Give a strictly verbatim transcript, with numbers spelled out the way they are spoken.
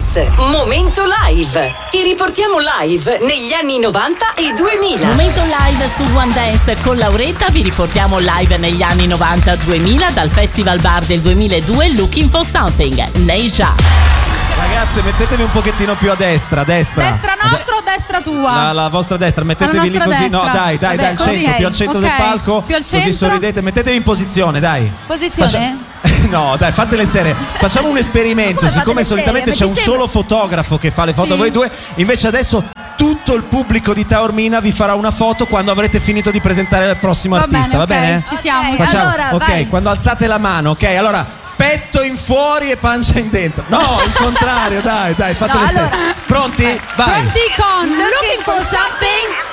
Dance, momento live. Ti riportiamo live negli anni novanta e duemila. Momento live su One Dance con Lauretta. Vi riportiamo live negli anni novanta duemila dal Festival Bar del duemiladue Looking for Something. Neija. Ragazze, mettetevi un pochettino più a destra, destra. Destra nostra o destra tua? La, la vostra destra, mettetevi lì così. Destra. No, dai, dai, Vabbè, dai, al così centro, è. più al centro Okay. del palco. Più al Così centro. sorridete, mettetevi in posizione, dai. Posizione? No, dai, fatele serie. Facciamo un esperimento. Come Siccome fatele solitamente serie? c'è un Perché solo fotografo che fa le foto Sì. a voi due, invece adesso tutto il pubblico di Taormina vi farà una foto quando avrete finito di presentare il prossimo Va artista, bene, va ok, bene? ci siamo. Facciamo. Allora, ok, vai. quando alzate la mano, ok? Allora, petto in fuori e pancia in dentro. No, il contrario, dai, dai, fatele No, serie. allora- Pronti? Vai. Pronti con Looking for Something.